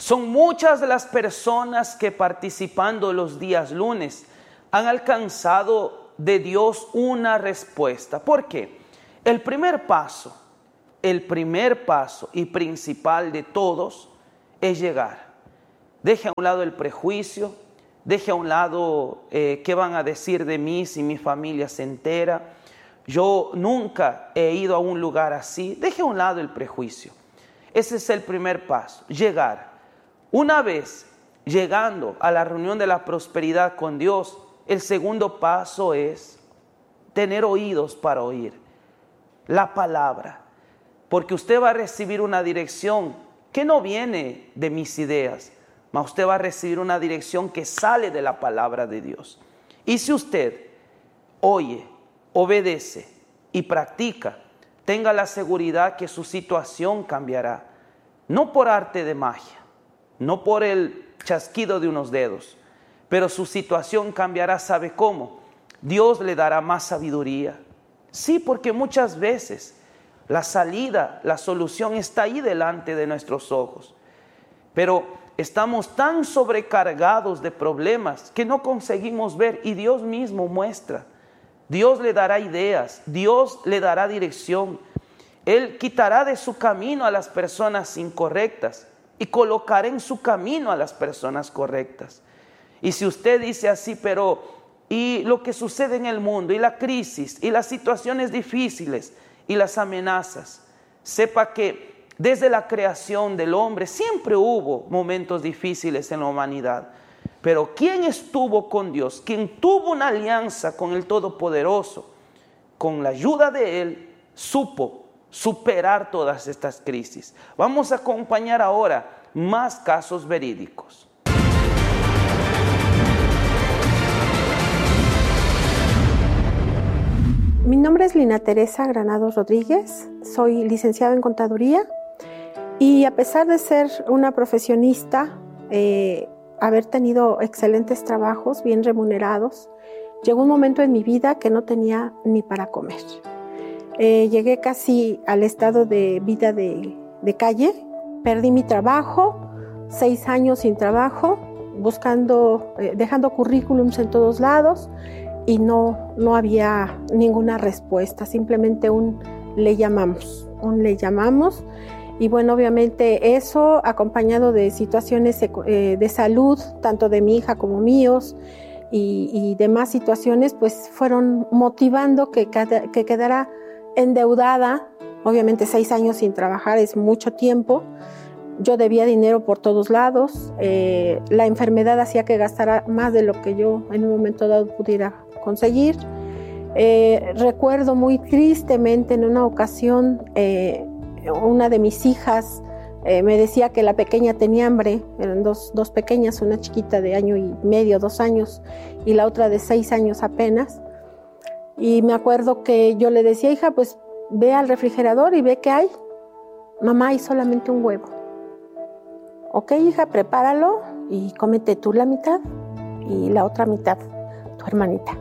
Son muchas de las personas que participando los días lunes han alcanzado de Dios una respuesta. ¿Por qué? El primer paso y principal de todos es llegar. Deje a un lado el prejuicio, deje a un lado qué van a decir de mí si mi familia se entera. Yo nunca he ido a un lugar así. Deje a un lado el prejuicio. Ese es el primer paso, llegar. Una vez llegando a la reunión de la prosperidad con Dios, el segundo paso es tener oídos para oír la palabra. Porque usted va a recibir una dirección que no viene de mis ideas, mas usted va a recibir una dirección que sale de la palabra de Dios. Y si usted oye, obedece y practica, tenga la seguridad que su situación cambiará. No por arte de magia, no por el chasquido de unos dedos, pero su situación cambiará. ¿Sabe cómo? Dios le dará más sabiduría. Sí, porque muchas veces la salida, la solución está ahí delante de nuestros ojos. Pero estamos tan sobrecargados de problemas que no conseguimos ver, y Dios mismo muestra. Dios le dará ideas, Dios le dará dirección. Él quitará de su camino a las personas incorrectas y colocará en su camino a las personas correctas. Y si usted dice así, pero y lo que sucede en el mundo, y la crisis, y las situaciones difíciles, y las amenazas, sepa que desde la creación del hombre siempre hubo momentos difíciles en la humanidad. Pero ¿quién estuvo con Dios? Quien tuvo una alianza con el Todopoderoso, con la ayuda de Él, supo superar todas estas crisis. Vamos a acompañar ahora más casos verídicos. Mi nombre es Lina Teresa Granados Rodríguez, soy licenciada en Contaduría y a pesar de ser una profesionista, haber tenido excelentes trabajos, bien remunerados, llegó un momento en mi vida que no tenía ni para comer. Llegué casi al estado de vida de calle, perdí mi trabajo, 6 años sin trabajo, buscando, dejando currículums en todos lados, y no había ninguna respuesta, simplemente le llamamos. Y bueno, obviamente eso acompañado de situaciones de salud, tanto de mi hija como míos, y demás situaciones, pues fueron motivando que quedara endeudada. Obviamente 6 años sin trabajar es mucho tiempo. Yo debía dinero por todos lados. La enfermedad hacía que gastara más de lo que yo en un momento dado pudiera conseguir. Recuerdo muy tristemente en una ocasión, una de mis hijas me decía que la pequeña tenía hambre. Eran dos pequeñas, una chiquita de 1 año y medio, 2 años, y la otra de 6 años apenas. Y me acuerdo que yo le decía, hija, pues ve al refrigerador y ve qué hay. Mamá, hay solamente un huevo. Ok, hija, prepáralo y cómete tú la mitad y la otra mitad tu hermanita.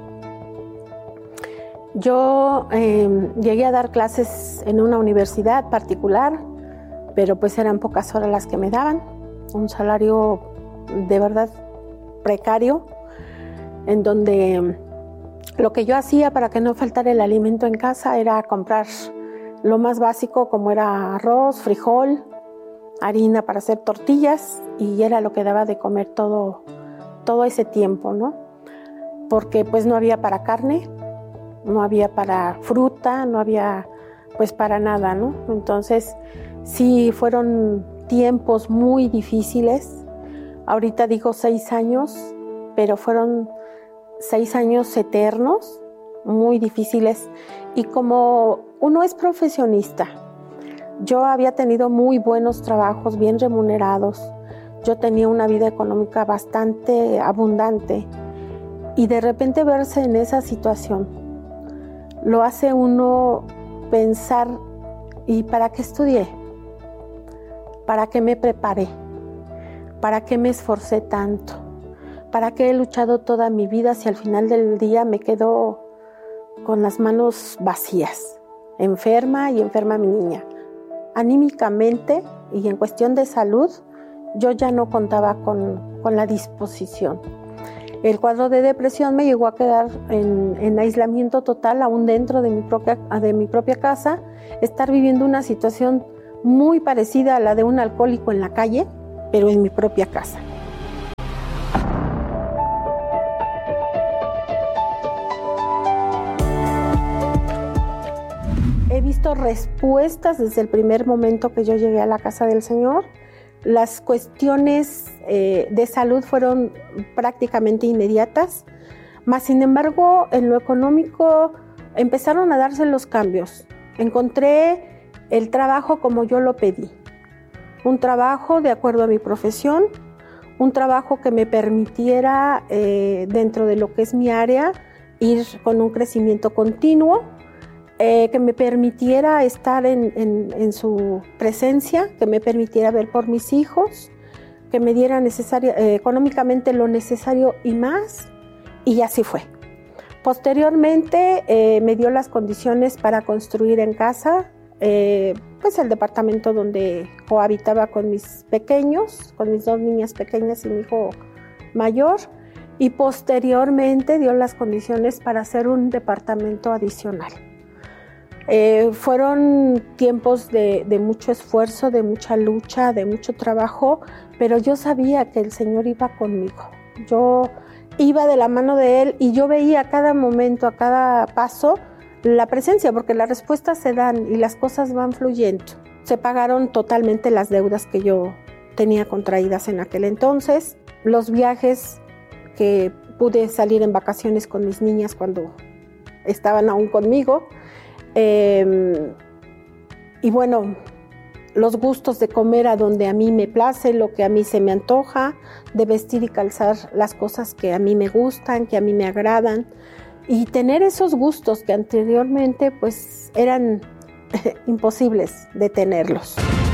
Yo llegué a dar clases en una universidad particular, pero pues eran pocas horas las que me daban, un salario de verdad precario, en donde lo que yo hacía para que no faltara el alimento en casa era comprar lo más básico, como era arroz, frijol, harina para hacer tortillas, y era lo que daba de comer todo ese tiempo, ¿no? Porque pues no había para carne, no había para fruta, no había pues para nada, ¿no? Entonces sí fueron tiempos muy difíciles. Ahorita digo 6 años, pero fueron 6 años eternos, muy difíciles. Y como uno es profesionista, yo había tenido muy buenos trabajos, bien remunerados. Yo tenía una vida económica bastante abundante. Y de repente verse en esa situación lo hace uno pensar, ¿y para qué estudié? ¿Para qué me preparé? ¿Para qué me esforcé tanto? ¿Para qué he luchado toda mi vida si al final del día me quedo con las manos vacías? Enferma mi niña. Anímicamente y en cuestión de salud, yo ya no contaba con la disposición. El cuadro de depresión me llegó a quedar en aislamiento total, aún dentro de mi propia casa, estar viviendo una situación muy parecida a la de un alcohólico en la calle, pero en mi propia casa. He visto respuestas desde el primer momento que yo llegué a la casa del Señor. Las cuestiones de salud fueron prácticamente inmediatas, mas sin embargo en lo económico empezaron a darse los cambios. Encontré el trabajo como yo lo pedí, un trabajo de acuerdo a mi profesión, un trabajo que me permitiera dentro de lo que es mi área ir con un crecimiento continuo, que me permitiera estar en su presencia, que me permitiera ver por mis hijos, que me diera económicamente lo necesario y más, y así fue. Posteriormente me dio las condiciones para construir en casa, pues el departamento donde cohabitaba con mis pequeños, con mis 2 niñas pequeñas y mi hijo mayor, y posteriormente dio las condiciones para hacer un departamento adicional. Fueron tiempos de mucho esfuerzo, de mucha lucha, de mucho trabajo, pero yo sabía que el Señor iba conmigo. Yo iba de la mano de Él y yo veía a cada momento, a cada paso, la presencia, porque las respuestas se dan y las cosas van fluyendo. Se pagaron totalmente las deudas que yo tenía contraídas en aquel entonces, los viajes que pude salir en vacaciones con mis niñas cuando estaban aún conmigo, y bueno, los gustos de comer a donde a mí me place, lo que a mí se me antoja, de vestir y calzar las cosas que a mí me gustan, que a mí me agradan, y tener esos gustos que anteriormente pues eran imposibles de tenerlos.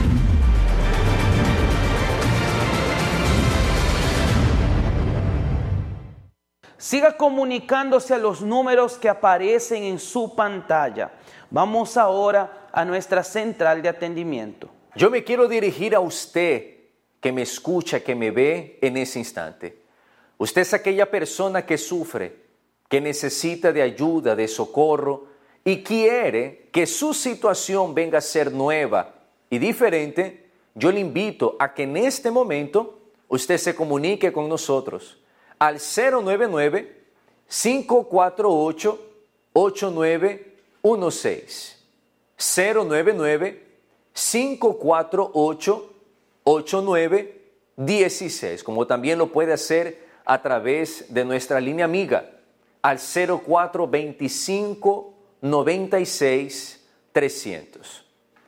Siga comunicándose a los números que aparecen en su pantalla. Vamos ahora a nuestra central de atendimiento. Yo me quiero dirigir a usted que me escucha, que me ve en ese instante. Usted es aquella persona que sufre, que necesita de ayuda, de socorro y quiere que su situación venga a ser nueva y diferente. Yo le invito a que en este momento usted se comunique con nosotros al 099-548-8916. 099-548-8916. Como también lo puede hacer a través de nuestra línea amiga al 04-25-96-300.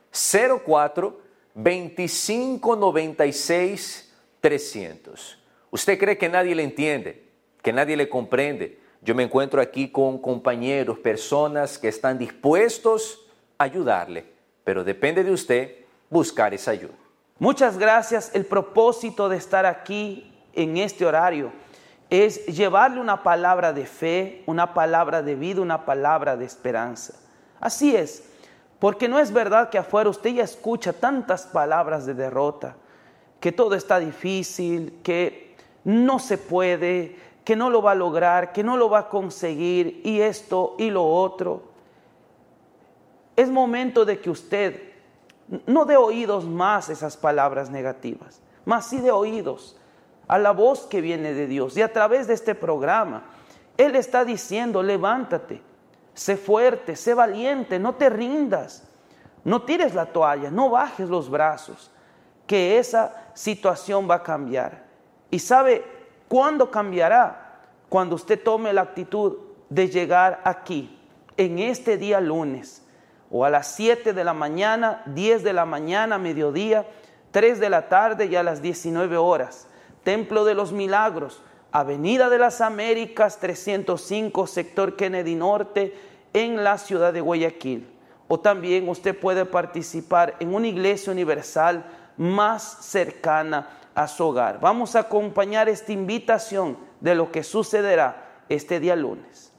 04-25-96-300. ¿Usted cree que nadie le entiende, que nadie le comprende? Yo me encuentro aquí con compañeros, personas que están dispuestos a ayudarle, pero depende de usted buscar esa ayuda. Muchas gracias. El propósito de estar aquí en este horario es llevarle una palabra de fe, una palabra de vida, una palabra de esperanza. Así es, porque no es verdad que afuera usted ya escucha tantas palabras de derrota, que todo está difícil, que no se puede, que no lo va a lograr, que no lo va a conseguir, y esto y lo otro. Es momento de que usted no dé oídos más a esas palabras negativas, más sí de oídos a la voz que viene de Dios. Y a través de este programa, Él está diciendo: levántate, sé fuerte, sé valiente, no te rindas, no tires la toalla, no bajes los brazos, que esa situación va a cambiar. ¿Y sabe cuándo cambiará? Cuando usted tome la actitud de llegar aquí, en este día lunes, o a las 7 de la mañana, 10 de la mañana, mediodía, 3 de la tarde y a las 19 horas. Templo de los Milagros, Avenida de las Américas 305, sector Kennedy Norte, en la ciudad de Guayaquil. O también usted puede participar en una iglesia universal más cercana a su hogar. Vamos a acompañar esta invitación de lo que sucederá este día lunes.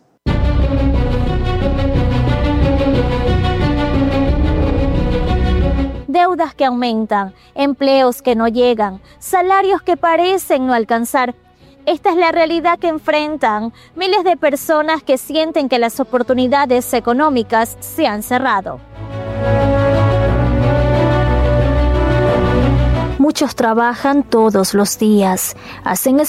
deudas que aumentan, empleos que no llegan, salarios que parecen no alcanzar. Esta es la realidad que enfrentan miles de personas que sienten que las oportunidades económicas se han cerrado. Muchos trabajan todos los días, hacen esfuerzos